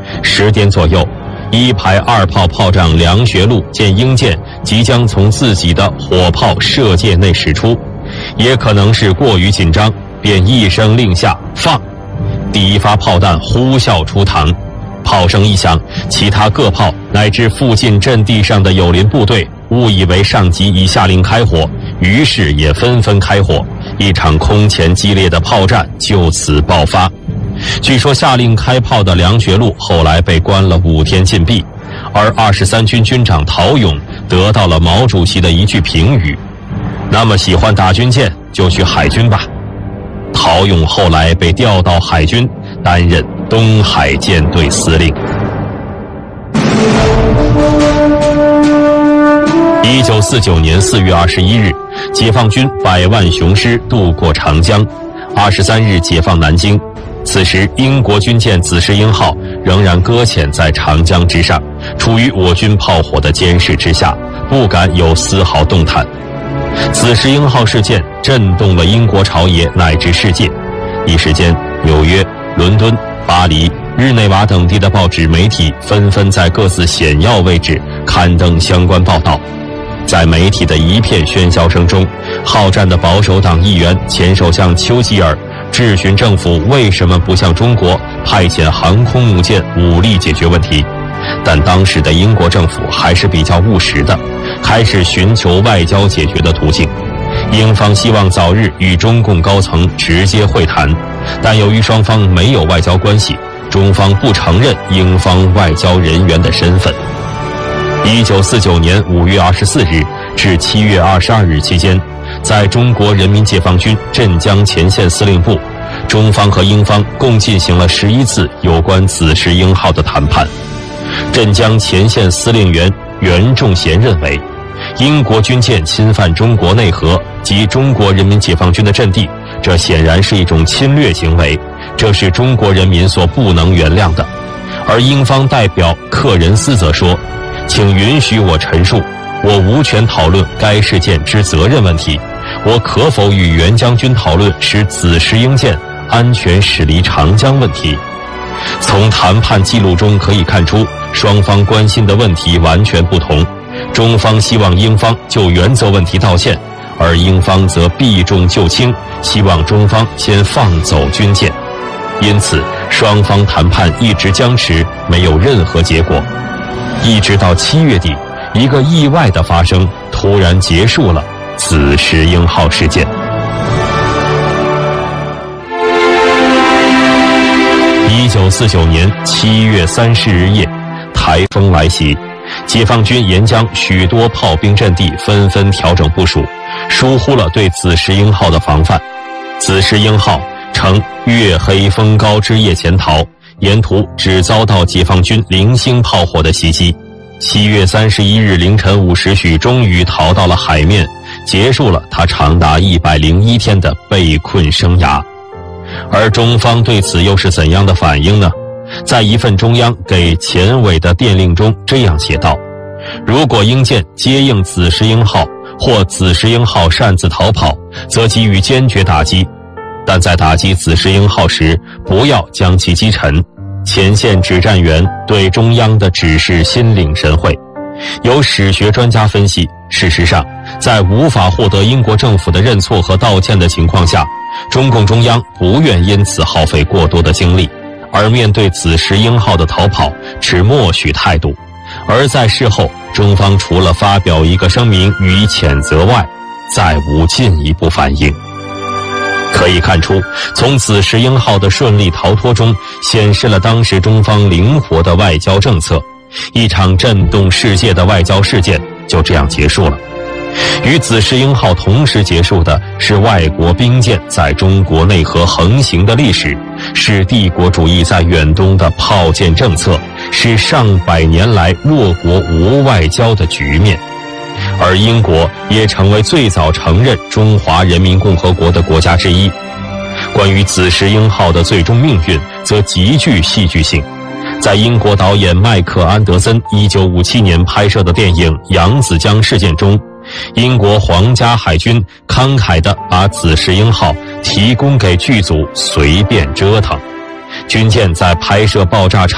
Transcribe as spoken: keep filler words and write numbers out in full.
十点左右，一排二炮炮长梁学禄见英舰即将从自己的火炮射界内驶出，也可能是过于紧张，便一声令下，放。第一发炮弹呼啸出膛，炮声一响，其他各炮乃至附近阵地上的友邻部队误以为上级已下令开火，于是也纷纷开火，一场空前激烈的炮战就此爆发。据说下令开炮的梁学禄后来被关了五天禁闭，而二十三军军长陶勇得到了毛主席的一句评语：那么喜欢打军舰就去海军吧。陶勇后来被调到海军，担任东海舰队司令。一九四九年四月二十一日，解放军百万雄师渡过长江，二十三日解放南京。此时英国军舰紫石英号仍然搁浅在长江之上，处于我军炮火的监视之下，不敢有丝毫动弹。紫石英号事件震动了英国朝野乃至世界，一时间纽约、伦敦、巴黎、日内瓦等地的报纸媒体纷纷在各自显要位置刊登相关报道。在媒体的一片喧嚣声中，好战的保守党议员前首相丘吉尔质询政府为什么不向中国派遣航空母舰武力解决问题，但当时的英国政府还是比较务实的，开始寻求外交解决的途径。英方希望早日与中共高层直接会谈，但由于双方没有外交关系，中方不承认英方外交人员的身份。一九四九年五月二十四日至七月二十二日期间，在中国人民解放军镇江前线司令部，中方和英方共进行了十一次有关紫石英号的谈判。镇江前线司令员袁仲贤认为，英国军舰侵犯中国内河及中国人民解放军的阵地，这显然是一种侵略行为，这是中国人民所不能原谅的。而英方代表克仁斯则说，请允许我陈述，我无权讨论该事件之责任问题，我可否与袁将军讨论使紫石英舰安全驶离长江问题。从谈判记录中可以看出，双方关心的问题完全不同，中方希望英方就原则问题道歉，而英方则避重就轻，希望中方先放走军舰。因此双方谈判一直僵持，没有任何结果。一直到七月底，一个意外的发生突然结束了紫石英号事件。一九四九年七月三十日夜，台风来袭，解放军沿江许多炮兵阵地纷纷调整部署，疏忽了对紫石英号的防范。紫石英号乘月黑风高之夜潜逃，沿途只遭到解放军零星炮火的袭击。七月三十一日凌晨五时许，终于逃到了海面，结束了他长达一百零一天的被困生涯。而中方对此又是怎样的反应呢？在一份中央给前委的电令中这样写道：如果英舰接应紫石英号，或紫石英号擅自逃跑，则给予坚决打击，但在打击紫石英号时，不要将其击沉。前线指战员对中央的指示心领神会。有史学专家分析，事实上，在无法获得英国政府的认错和道歉的情况下，中共中央不愿因此耗费过多的精力，而面对紫石英号的逃跑持默许态度。而在事后，中方除了发表一个声明予以谴责外，再无进一步反应。可以看出，从紫石英号的顺利逃脱中显示了当时中方灵活的外交政策，一场震动世界的外交事件就这样结束了。与紫石英号同时结束的是外国兵舰在中国内河横行的历史，是帝国主义在远东的炮舰政策，是上百年来弱国无外交的局面。而英国也成为最早承认中华人民共和国的国家之一。关于紫石英号的最终命运则极具戏剧性。在英国导演麦克安德森一九五七年拍摄的电影《扬子江事件》中，英国皇家海军慷慨地把紫石英号提供给剧组随便折腾。军舰在拍摄爆炸场